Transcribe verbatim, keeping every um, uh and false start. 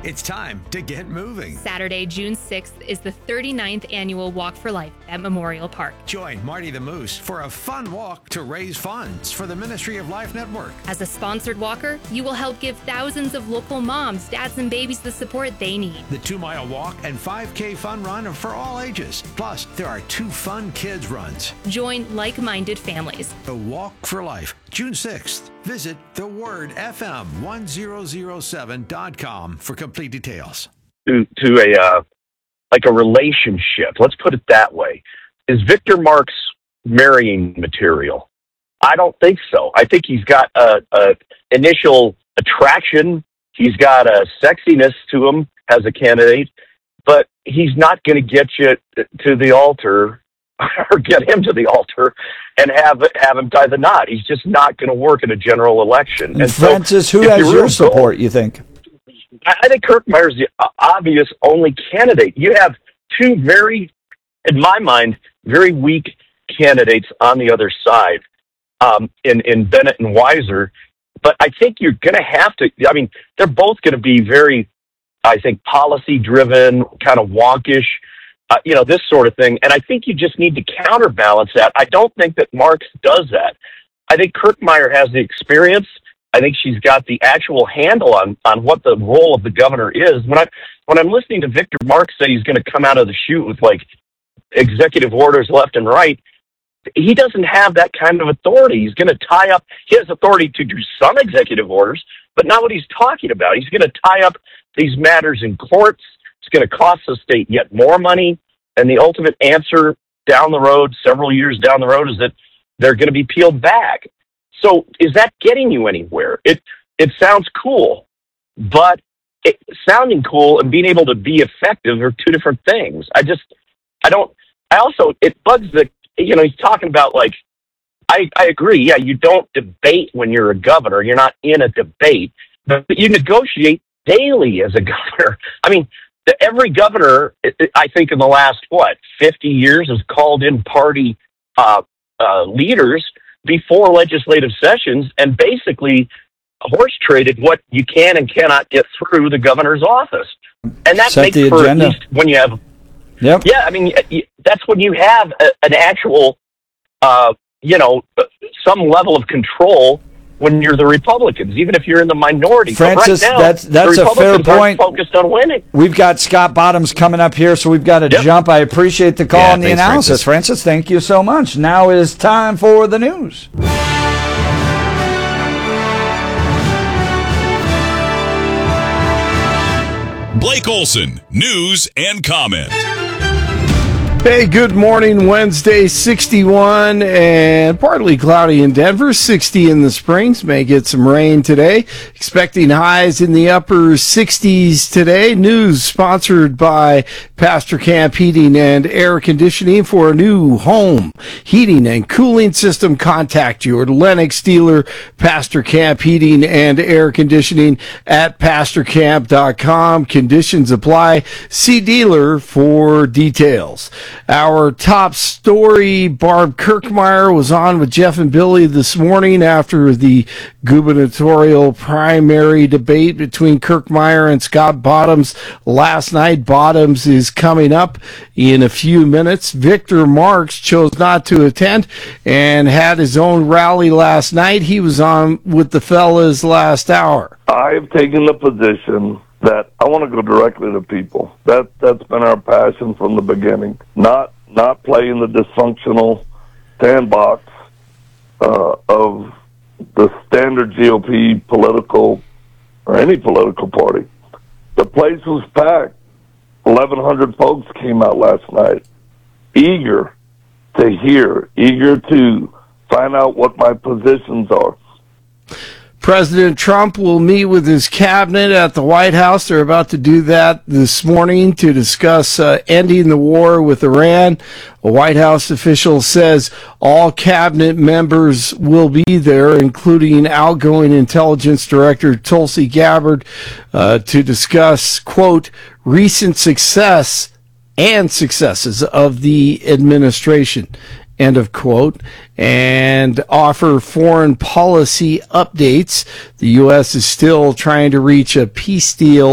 It's time to get moving. Saturday, June sixth is the thirty-ninth annual Walk for Life at Memorial Park. Join Marty the Moose for a fun walk to raise funds for the Ministry of Life Network. As a sponsored walker, you will help give thousands of local moms, dads, and babies the support they need. The two-mile walk and five K fun run are for all ages. Plus, there are two fun kids runs. Join like-minded families. The Walk for Life, June sixth. Visit the word f m one thousand seven dot com for complete details. To, to a, uh, like a relationship, let's put it that way. Is Victor Marx marrying material? I don't think so. I think he's got a, a initial attraction. He's got a sexiness to him as a candidate, but he's not going to get you to the altar or get him to the altar and have have him tie the knot. He's just not going to work in a general election. And Francis, so, who has your support, goal, you think? I think Kirkmeyer's the obvious only candidate. You have two very, in my mind, very weak candidates on the other side, um, in, in Bennett and Weiser. But I think you're going to have to, I mean, they're both going to be very, I think, policy-driven, kind of wonkish, Uh, you know, this sort of thing. And I think you just need to counterbalance that. I don't think that Marx does that. I think Kirkmeyer has the experience. I think she's got the actual handle on, on what the role of the governor is. When I, when I'm listening to Victor Marx say he's going to come out of the chute with like executive orders left and right, he doesn't have that kind of authority. He's going to tie up, he has authority to do some executive orders, but not what he's talking about. He's going to tie up these matters in courts. It's going to cost the state yet more money, and the ultimate answer down the road, several years down the road, is that they're going to be peeled back. So is that getting you anywhere? It it sounds cool, but it, sounding cool and being able to be effective are two different things. I just, I don't, I also, it bugs the, you know, he's talking about like, I, I agree, yeah, you don't debate when you're a governor. You're not in a debate, but you negotiate daily as a governor. I mean, The, every governor, I think, in the last, what, fifty years has called in party uh, uh, leaders before legislative sessions and basically horse traded what you can and cannot get through the governor's office. And that Set makes the for agenda. at least when you have, yep. yeah, I mean, that's when you have a, an actual, uh, you know, some level of control when you're the Republicans, even if you're in the minority. Francis, but right now, that's that's the a fair Republicans point. aren't focused on winning. We've got Scott Bottoms coming up here, so we've got to Yep. jump. I appreciate the call Yeah, and the thanks, analysis. Francis. Francis, thank you so much. Now is time for the news. Blake Olson, news and comment. Hey, good morning. Wednesday, sixty-one and partly cloudy in Denver, sixty in the Springs. May get some rain today. Expecting highs in the upper sixties today. News sponsored by Pastor Camp Heating and Air Conditioning. For a new home heating and cooling system, contact your Lennox dealer, Pastor Camp Heating and Air Conditioning at pastor camp dot com. Conditions apply. See dealer for details. Our top story, Barb Kirkmeyer was on with Jeff and Billy this morning after the gubernatorial primary debate between Kirkmeyer and Scott Bottoms last night. Bottoms is coming up in a few minutes. Victor Marx chose not to attend and had his own rally last night. He was on with the fellas last hour. I've taken the position that I want to go directly to people. That that's been our passion from the beginning. Not not playing the dysfunctional sandbox uh, of the standard G O P political or any political party. The place was packed. eleven hundred folks came out last night, eager to hear, eager to find out what my positions are. President Trump will meet with his cabinet at the White House. They're about to do that this morning to discuss uh, ending the war with Iran. A White House official says all cabinet members will be there, including outgoing intelligence director Tulsi Gabbard, uh, to discuss, quote, recent success and successes of the administration, end of quote, and offer foreign policy updates. The U S is still trying to reach a peace deal